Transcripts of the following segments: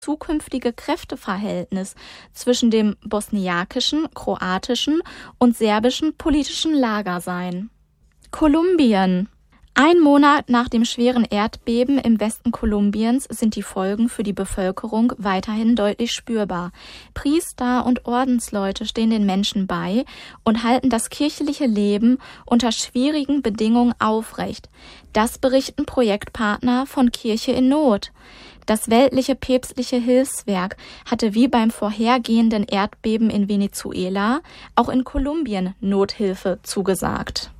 zukünftige Kräfteverhältnis zwischen dem bosniakischen, kroatischen und serbischen politischen Lager sein. Kolumbien. Ein Monat nach dem schweren Erdbeben im Westen Kolumbiens sind die Folgen für die Bevölkerung weiterhin deutlich spürbar. Priester und Ordensleute stehen den Menschen bei und halten das kirchliche Leben unter schwierigen Bedingungen aufrecht. Das berichten Projektpartner von Kirche in Not. Das weltliche päpstliche Hilfswerk hatte wie beim vorhergehenden Erdbeben in Venezuela auch in Kolumbien Nothilfe zugesagt.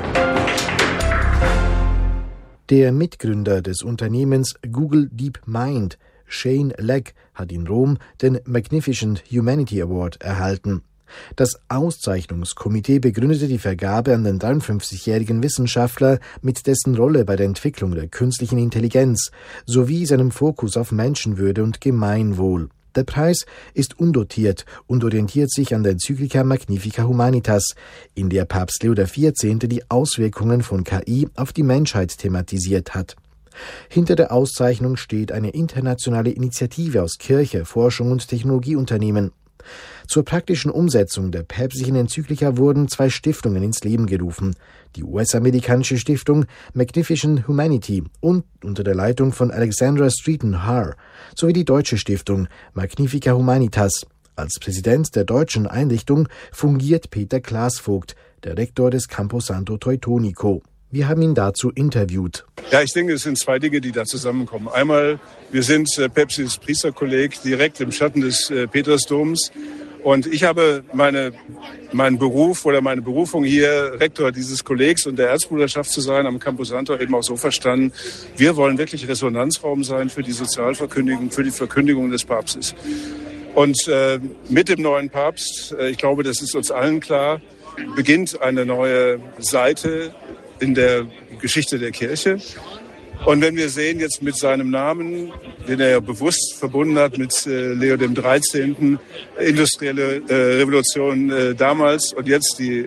Der Mitgründer des Unternehmens Google DeepMind, Shane Legg, hat in Rom den Magnificent Humanity Award erhalten. Das Auszeichnungskomitee begründete die Vergabe an den 53-jährigen Wissenschaftler mit dessen Rolle bei der Entwicklung der künstlichen Intelligenz sowie seinem Fokus auf Menschenwürde und Gemeinwohl. Der Preis ist undotiert und orientiert sich an der Enzyklika Magnifica Humanitas, in der Papst Leo XIV. Die Auswirkungen von KI auf die Menschheit thematisiert hat. Hinter der Auszeichnung steht eine internationale Initiative aus Kirche, Forschung und Technologieunternehmen. Zur praktischen Umsetzung der päpstlichen Enzyklika wurden 2 Stiftungen ins Leben gerufen. Die US-amerikanische Stiftung Magnificent Humanity und unter der Leitung von Alexandra Streeton-Haar sowie die deutsche Stiftung Magnifica Humanitas. Als Präsident der deutschen Einrichtung fungiert Peter Glasvogt, der Rektor des Camposanto Teutonico. Wir haben ihn dazu interviewt. Ja, ich denke, es sind 2 Dinge, die da zusammenkommen. Einmal, wir sind päpstliches Priesterkolleg direkt im Schatten des Petersdoms. Und ich habe meinen Beruf oder meine Berufung hier, Rektor dieses Kollegs und der Erzbruderschaft zu sein, am Camposanto eben auch so verstanden, wir wollen wirklich Resonanzraum sein für die Sozialverkündigung, für die Verkündigung des Papstes. Und mit dem neuen Papst, ich glaube, das ist uns allen klar, beginnt eine neue Seite in der Geschichte der Kirche. Und wenn wir sehen jetzt mit seinem Namen, den er ja bewusst verbunden hat mit Leo dem 13., industrielle Revolution damals und jetzt die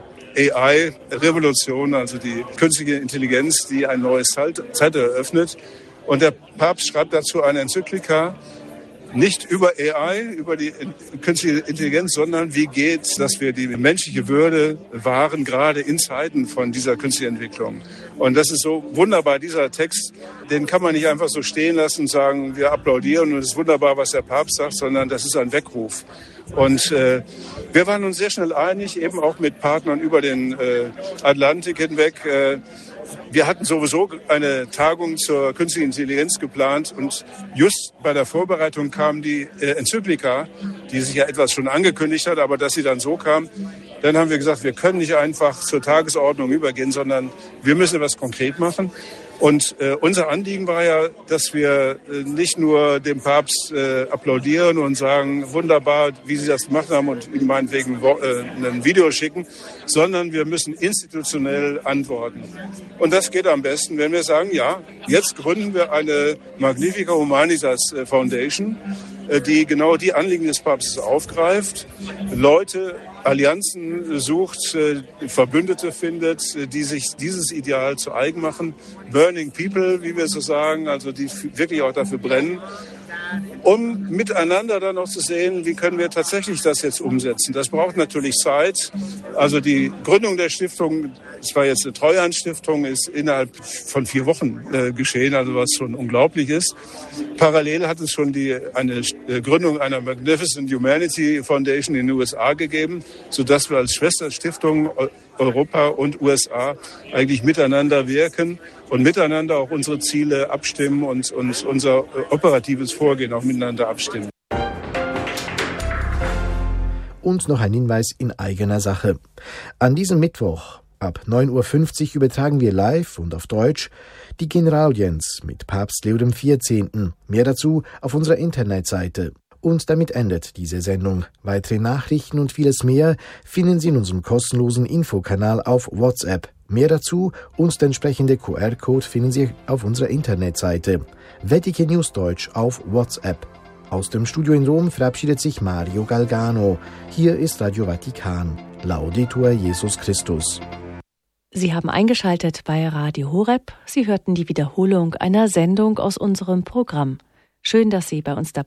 AI-Revolution, also die künstliche Intelligenz, die ein neues Zeit eröffnet. Und der Papst schreibt dazu eine Enzyklika, nicht über AI, über die künstliche Intelligenz, sondern wie geht's, dass wir die menschliche Würde wahren, gerade in Zeiten von dieser künstlichen Entwicklung. Und das ist so wunderbar, dieser Text, den kann man nicht einfach so stehen lassen und sagen, wir applaudieren und es ist wunderbar, was der Papst sagt, sondern das ist ein Weckruf. Und wir waren uns sehr schnell einig, eben auch mit Partnern über den Atlantik hinweg. Wir hatten sowieso eine Tagung zur künstlichen Intelligenz geplant und just bei der Vorbereitung kam die Enzyklika, die sich ja etwas schon angekündigt hat, aber dass sie dann so kam, dann haben wir gesagt, wir können nicht einfach zur Tagesordnung übergehen, sondern wir müssen etwas konkret machen. Und unser Anliegen war ja, dass wir nicht nur dem Papst applaudieren und sagen, wunderbar, wie Sie das gemacht haben und ihm meinetwegen ein Video schicken, sondern wir müssen institutionell antworten. Und das geht am besten, wenn wir sagen, ja, jetzt gründen wir eine Magnifica Humanitas Foundation, die genau die Anliegen des Papstes aufgreift, Leute, Allianzen sucht, Verbündete findet, die sich dieses Ideal zu eigen machen. Burning People, wie wir so sagen, also die wirklich auch dafür brennen. Um miteinander dann auch zu sehen, wie können wir tatsächlich das jetzt umsetzen. Das braucht natürlich Zeit. Also die Gründung der Stiftung, es war jetzt eine Treuhandstiftung, ist innerhalb von 4 Wochen geschehen, also was schon unglaublich ist. Parallel hat es schon eine Gründung einer Magnificent Humanity Foundation in den USA gegeben, sodass wir als Schwesterstiftung Europa und USA eigentlich miteinander wirken und miteinander auch unsere Ziele abstimmen und unser operatives Vorgehen auch miteinander abstimmen. Und noch ein Hinweis in eigener Sache. An diesem Mittwoch ab 9.50 Uhr übertragen wir live und auf Deutsch die Generalaudienz mit Papst Leo XIV. Mehr dazu auf unserer Internetseite. Und damit endet diese Sendung. Weitere Nachrichten und vieles mehr finden Sie in unserem kostenlosen Infokanal auf WhatsApp. Mehr dazu und der entsprechende QR-Code finden Sie auf unserer Internetseite. Vatikan News Deutsch auf WhatsApp. Aus dem Studio in Rom verabschiedet sich Mario Galgano. Hier ist Radio Vatikan. Laudetur Jesus Christus. Sie haben eingeschaltet bei Radio Horeb. Sie hörten die Wiederholung einer Sendung aus unserem Programm. Schön, dass Sie bei uns dabei